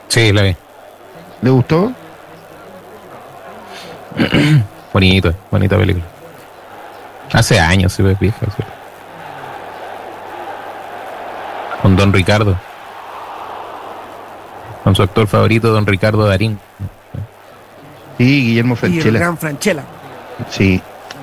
Sí, la vi. ¿Le gustó? Bonita película. Hace años se ve vieja, sí. Con Don Ricardo. Con su actor favorito, Don Ricardo Darín. Sí, Guillermo Y el Francella. gran Franchella. Sí.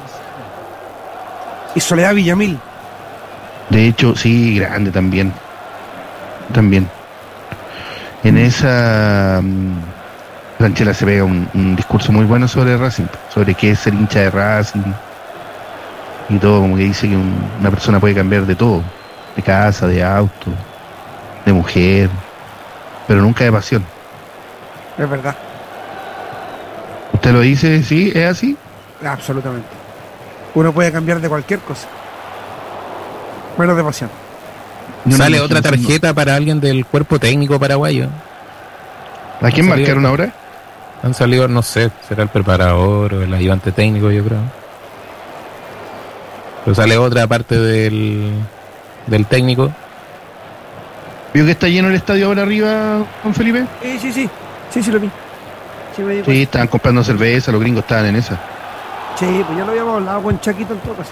Y Soledad Villamil. De hecho, sí, grande también. También. En esa Franchella se pega un discurso muy bueno sobre Racing, sobre qué es ser hincha de Racing y todo, como que dice que una persona puede cambiar de todo, de casa, de auto, de mujer, pero nunca de pasión. Es verdad. ¿Usted lo dice? ¿Sí? ¿Es así? Absolutamente. Uno puede cambiar de cualquier cosa. Menos de pasión. Yo no Sale me otra imagino tarjeta para alguien del cuerpo técnico paraguayo. ¿A quién Han salido- marcaron ahora? Han salido, no sé, será el preparador o el ayudante técnico, yo creo. Pero sale otra aparte del técnico. ¿Vio que está lleno el estadio ahora arriba, Juan Felipe? Sí, sí. Sí, lo vi. Sí, me di Sí, cuenta. estaban comprando cerveza, los gringos estaban en esa. Sí, pues ya lo habíamos hablado con Chaquito en todo caso.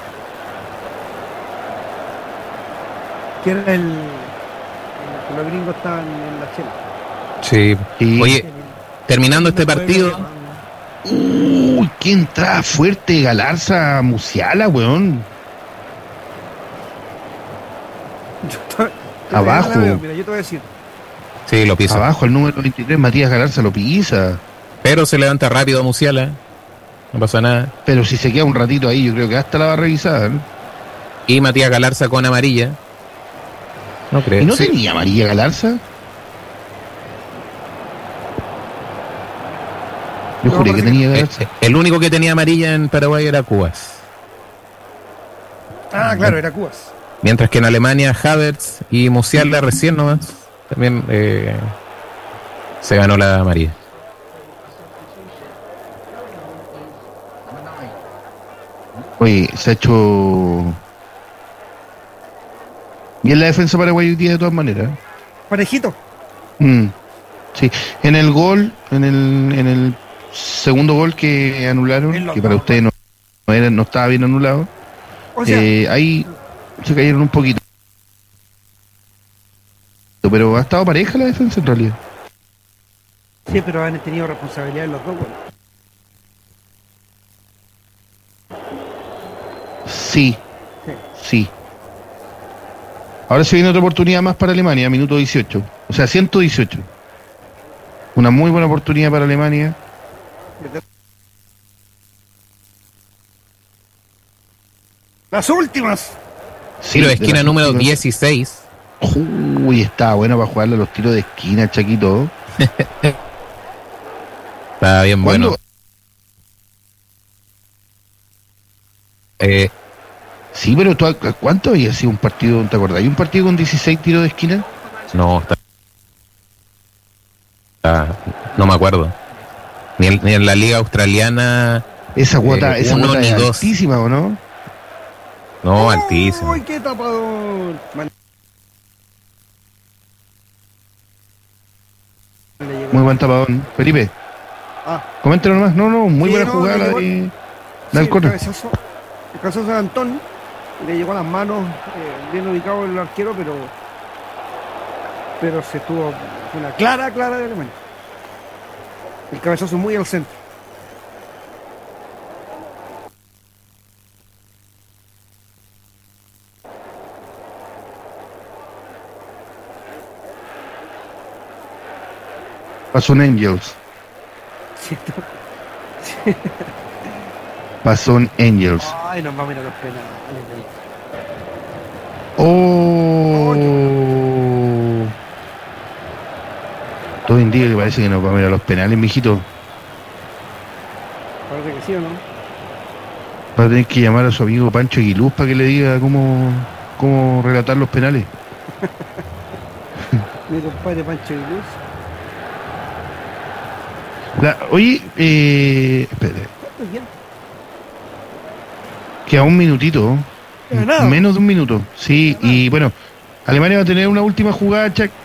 Que era el que los gringos estaban en la chela. Sí. Sí. Oye, terminando este partido, Uy, qué entrada fuerte, Galarza, Musiala, weón. Abajo. Mira, yo te voy a decir. sí, lo pisa. Abajo, el número 23, Matías Galarza lo pisa. Pero se levanta rápido Musiala. No pasa nada. Pero si se queda un ratito ahí, yo creo que hasta la va a revisar. Y Matías Galarza con amarilla. No creo. ¿Y no Sí. tenía amarilla Galarza? Yo No, juré que parece tenía Eh, Galarza. El único que tenía amarilla en Paraguay era Cubas. Ah, claro, era Cubas. Mientras que en Alemania Havertz y Musiala recién nomás también se ganó la amarilla. Oye, se ha hecho bien la defensa paraguaya hoy día de todas maneras. Parejito. Mm, sí, en el segundo gol que anularon, En los que para dos, ustedes no estaba bien anulado, O sea, ahí se cayeron un poquito. Pero ha estado pareja la defensa en realidad. sí, pero han tenido responsabilidad en los dos goles. Sí, Sí. sí. Ahora se viene otra oportunidad más para Alemania, minuto 18. O sea, 118. Una muy buena oportunidad para Alemania. Las últimas. Sí, Tiro de esquina las número últimas. 16. Uy, está bueno para jugarle a los tiros de esquina, Chaquito. Está bien bueno. ¿Cuándo? Sí, pero ¿cuánto había sido un partido? ¿Te acordás? ¿Hay un partido con 16 tiros de esquina? No, no me acuerdo. Ni en la liga australiana. Esa cuota es uno ni dos. altísima, ¿o no? No, altísimo. ¡Uy, qué tapador! Muy buen tapadón. Felipe, Ah, coméntalo nomás. No, muy Sí, buena no, jugada le la llegó- de sí, del el córner. cabezazo de Antón le llegó a las manos, bien ubicado el arquero, pero se estuvo una clara de Alemania. El cabezazo muy al centro. Pasó un Angels. ¿Cierto? Pasó un Angels. Ay, nos vamos a ir a los penales. Oh. Todo indica que parece que nos vamos a ir a los penales, mijito. Parece que sí o no. Va a tener que llamar a su amigo Pancho Aguiluz para que le diga cómo relatar los penales. Mi compadre Pancho Luz. Oye, espérate, ¿Cuánto bien? queda un minutito. Nada. Menos de un minuto. Sí, y bueno, Alemania va a tener una última jugada,